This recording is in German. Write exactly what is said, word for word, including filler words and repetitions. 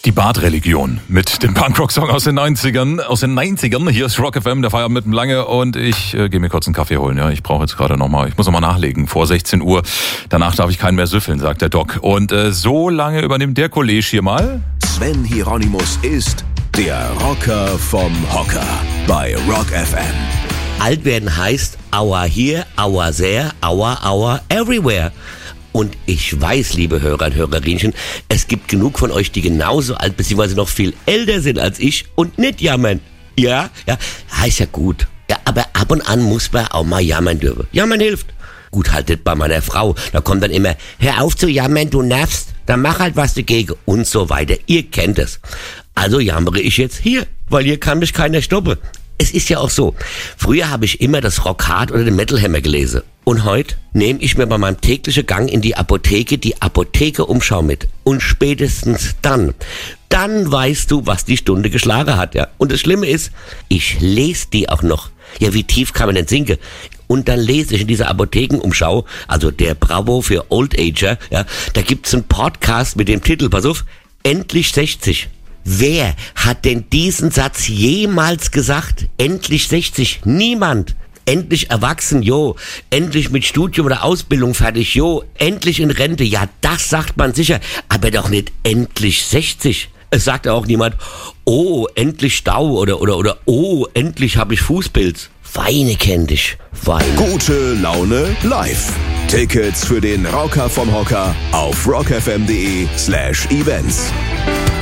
Die Bad-Religion mit dem Punkrock-Song aus den neunzigern. Aus den neunzigern. Hier ist Rock F M, der Feierabend mit dem Lange. Und ich äh, gehe mir kurz einen Kaffee holen. Ja, ich brauche jetzt gerade nochmal, ich muss nochmal nachlegen. Vor sechzehn Uhr. Danach darf ich keinen mehr süffeln, sagt der Doc. Und äh, so lange übernimmt der Kollege hier mal. Sven Hieronymus ist der Rocker vom Hocker bei Rock F M. Alt werden heißt Aua hier, Aua there, Aua, Aua, everywhere. Und ich weiß, liebe Hörer und Hörerinchen, es gibt genug von euch, die genauso alt bzw. noch viel älter sind als ich und nicht jammern. Ja, ja, heißt ja gut. Ja, aber ab und an muss man auch mal jammern dürfen. Jammern hilft. Gut, haltet bei meiner Frau. Da kommt dann immer, hör auf zu jammern, du nervst. Dann mach halt was dagegen und so weiter. Ihr kennt es. Also jammere ich jetzt hier, weil hier kann mich keiner stoppen. Es ist ja auch so, früher habe ich immer das Rock Hard oder den Metal Hammer gelesen. Und heute nehme ich mir bei meinem täglichen Gang in die Apotheke die Apotheke-Umschau mit. Und spätestens dann, dann weißt du, was die Stunde geschlagen hat, ja. Und das Schlimme ist, ich lese die auch noch. Ja, wie tief kann man denn sinken? Und dann lese ich in dieser Apothekenumschau, also der Bravo für Old Ager, ja, da gibt's einen Podcast mit dem Titel, pass auf, Endlich sechzig. Wer hat denn diesen Satz jemals gesagt? Endlich sechzig? Niemand. Endlich erwachsen, jo. Endlich mit Studium oder Ausbildung fertig, jo. Endlich in Rente, ja, das sagt man sicher. Aber doch nicht endlich sechzig. Es sagt auch niemand, oh, endlich Stau oder, oder, oder, oh, endlich habe ich Fußpilz. Weine kenn dich, weine. Gute Laune live. Tickets für den Rocker vom Hocker auf rockfm.de slash events.